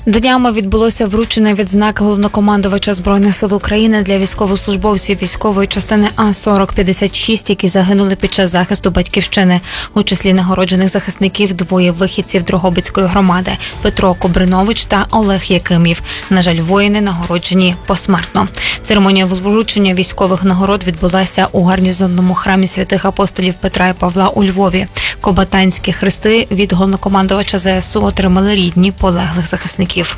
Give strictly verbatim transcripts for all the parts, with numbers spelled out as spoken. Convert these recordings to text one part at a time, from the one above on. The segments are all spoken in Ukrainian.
Днями відбулося вручення відзнаки головнокомандувача Збройних сил України для військовослужбовців військової частини А сорок п'ятдесят шість, які загинули під час захисту батьківщини. У числі нагороджених захисників двоє вихідців Дрогобицької громади – Петро Кобринович та Олег Якимів. На жаль, воїни нагороджені посмертно. Церемонія вручення військових нагород відбулася у гарнізонному храмі святих апостолів Петра і Павла у Львові. Кобатанські хрести від головнокомандувача Зе Ес У отримали рідні полеглих захисників.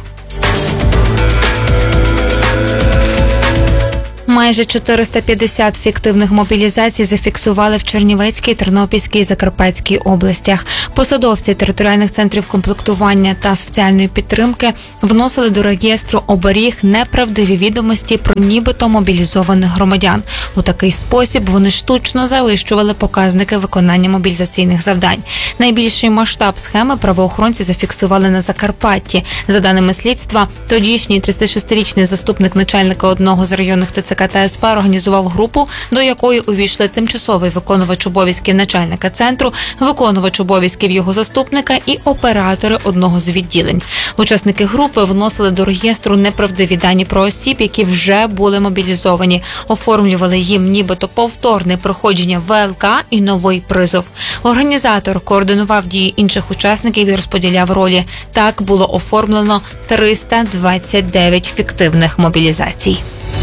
Майже чотириста п'ятдесят фіктивних мобілізацій зафіксували в Чернівецькій, Тернопільській і Закарпатській областях. Посадовці територіальних центрів комплектування та соціальної підтримки вносили до реєстру оберіг неправдиві відомості про нібито мобілізованих громадян. У такий спосіб вони штучно завищували показники виконання мобілізаційних завдань. Найбільший масштаб схеми правоохоронці зафіксували на Закарпатті. За даними слідства, тодішній тридцятишестирічний заступник начальника одного з районних Те Це Ка та Ес Пе організував групу, до якої увійшли тимчасовий виконувач обов'язків начальника центру, виконувач обов'язків його заступника і оператори одного з відділень. Учасники групи вносили до реєстру неправдиві дані про осіб, які вже були мобілізовані, оформлювали їм нібито повторне проходження Ве Ел Ка і новий призов. Організатор координував дії інших учасників і розподіляв ролі. Так було оформлено триста двадцять дев'ять фіктивних мобілізацій.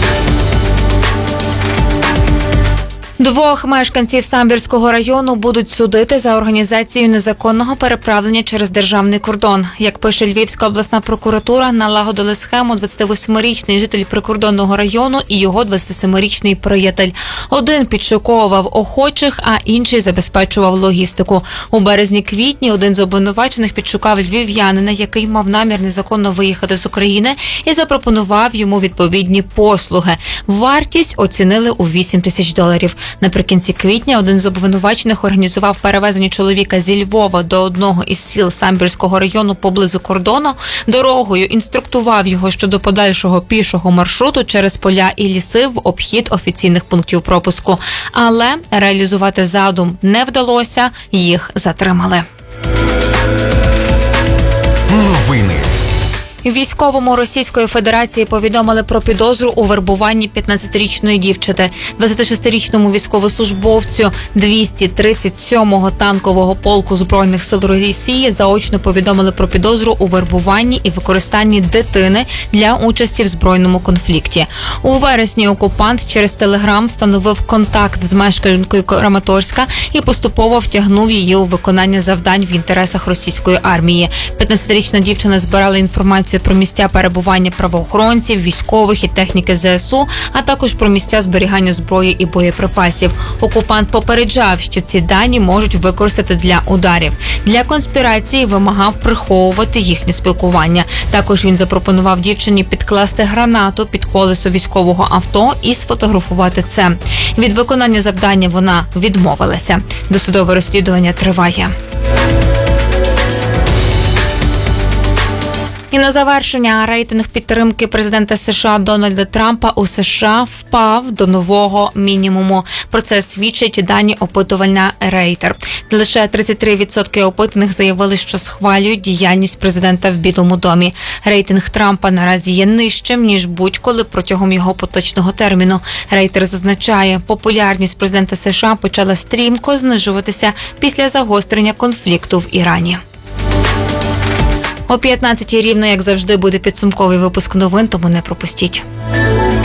Двох мешканців Самбірського району будуть судити за організацію незаконного переправлення через державний кордон. Як пише Львівська обласна прокуратура, налагодили схему двадцятивосьмирічний житель прикордонного району і його двадцятисемирічний приятель. Один підшуковував охочих, а інший забезпечував логістику. У березні-квітні один з обвинувачених підшукав львів'янина, який мав намір незаконно виїхати з України, і запропонував йому відповідні послуги. Вартість оцінили у вісім тисяч доларів. Наприкінці квітня один з обвинувачених організував перевезення чоловіка зі Львова до одного із сіл Самбірського району поблизу кордону. Дорогою інструктував його щодо подальшого пішого маршруту через поля і ліси в обхід офіційних пунктів пропуску. Але реалізувати задум не вдалося, їх затримали. Новини. Військовому Російської Федерації повідомили про підозру у вербуванні п'ятнадцятирічної дівчини. двадцятишестирічному військовослужбовцю двісті тридцять сьомого танкового полку Збройних сил Росії заочно повідомили про підозру у вербуванні і використанні дитини для участі в збройному конфлікті. У вересні окупант через Телеграм встановив контакт з мешканкою Краматорська і поступово втягнув її у виконання завдань в інтересах російської армії. п'ятнадцятирічна дівчина збирала інформацію про місця перебування правоохоронців, військових і техніки Зе Ес У, а також про місця зберігання зброї і боєприпасів. Окупант попереджав, що ці дані можуть використати для ударів. Для конспірації вимагав приховувати їхнє спілкування. Також він запропонував дівчині підкласти гранату під колесо військового авто і сфотографувати це. Від виконання завдання вона відмовилася. Досудове розслідування триває. І на завершення, рейтинг підтримки президента США Дональда Трампа у США впав до нового мінімуму. Про це свідчать дані опитувальна Рейтер. Лише тридцять три відсотки опитаних заявили, що схвалюють діяльність президента в Білому домі. Рейтинг Трампа наразі є нижчим, ніж будь-коли протягом його поточного терміну. Рейтер зазначає, популярність президента США почала стрімко знижуватися після загострення конфлікту в Ірані. О п'ятнадцятій рівно, як завжди, буде підсумковий випуск новин, тому не пропустіть.